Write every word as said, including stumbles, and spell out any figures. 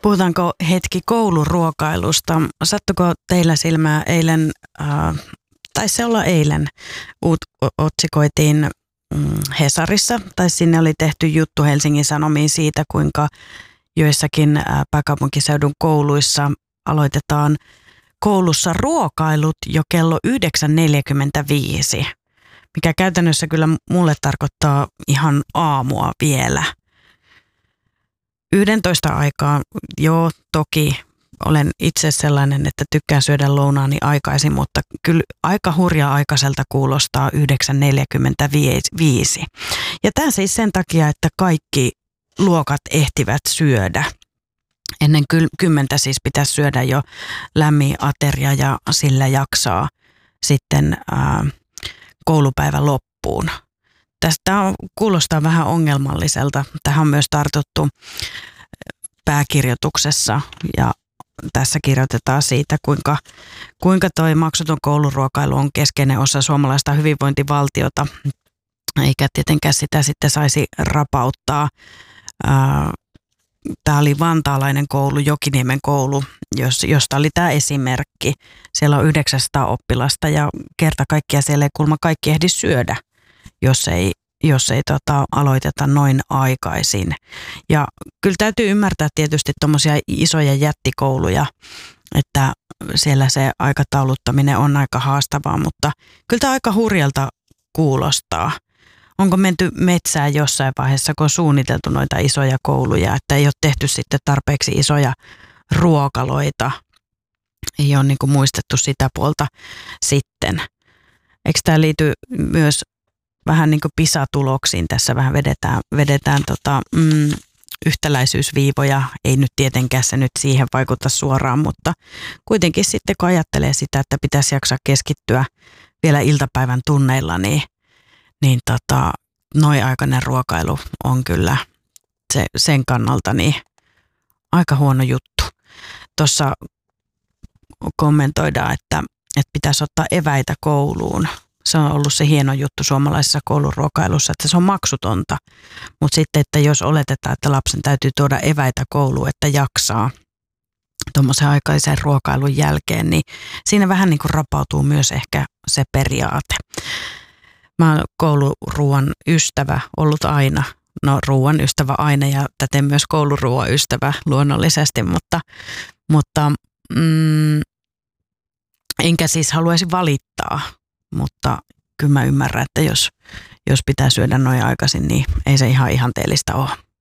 Puhutaanko hetki kouluruokailusta? Sattuko teillä silmää eilen, äh, taisi se olla eilen, uut, otsikoitiin mm, Hesarissa, tai sinne oli tehty juttu Helsingin Sanomiin siitä, kuinka joissakin äh, pääkaupunkiseudun kouluissa aloitetaan koulussa ruokailut jo kello yhdeksän neljäkymmentäviisi, mikä käytännössä kyllä mulle tarkoittaa ihan aamua vielä. yksitoista aikaa, joo, toki olen itse sellainen, että tykkään syödä lounaani aikaisin, mutta kyllä aika hurja aikaiselta kuulostaa yhdeksän neljäkymmentäviisi. Ja tämä siis sen takia, että kaikki luokat ehtivät syödä. Ennen kymmentä siis pitäisi syödä jo lämmin ateria ja sillä jaksaa sitten ää, koulupäivän loppuun. Tästä on, kuulostaa vähän ongelmalliselta. Tähän on myös tartuttu pääkirjoituksessa ja tässä kirjoitetaan siitä, kuinka, kuinka toi maksuton kouluruokailu on keskeinen osa suomalaista hyvinvointivaltiota, eikä tietenkään sitä sitten saisi rapauttaa. Tämä oli vantaalainen koulu, Jokiniemen koulu, josta oli tämä esimerkki. Siellä on yhdeksänsataa oppilasta ja kerta kaikkiaan siellä ei kulma kaikki ehdi syödä, jos ei, jos ei tota, aloiteta noin aikaisin. Ja kyllä täytyy ymmärtää tietysti tuommoisia isoja jättikouluja, että siellä se aikatauluttaminen on aika haastavaa, mutta kyllä tämä aika hurjalta kuulostaa. Onko menty metsään jossain vaiheessa, kun on suunniteltu noita isoja kouluja, että ei ole tehty sitten tarpeeksi isoja ruokaloita. Ei ole niin kuin muistettu sitä puolta sitten. Eikö tämä liity myös vähän niin kuin PISA-tuloksiin? Tässä vähän vedetään, vedetään tota, mm, yhtäläisyysviivoja. Ei nyt tietenkään se nyt siihen vaikuta suoraan, mutta kuitenkin sitten kun ajattelee sitä, että pitäisi jaksaa keskittyä vielä iltapäivän tunneilla, niin niin tota, noi-aikainen ruokailu on kyllä se, sen kannalta niin aika huono juttu. Tuossa kommentoidaan, että, että pitäisi ottaa eväitä kouluun. Se on ollut se hieno juttu suomalaisessa kouluruokailussa, että se on maksutonta. Mutta sitten, että jos oletetaan, että lapsen täytyy tuoda eväitä kouluun, että jaksaa tuommoisen aikaisen ruokailun jälkeen, niin siinä vähän niin kuin rapautuu myös ehkä se periaate. Mä oon kouluruuan ystävä ollut aina, no ruuan ystävä aina ja täten myös kouluruuan ystävä luonnollisesti, mutta, mutta mm, enkä siis haluaisi valittaa, mutta kyllä mä ymmärrän, että jos, jos pitää syödä noin aikaisin, niin ei se ihan ihanteellista ole.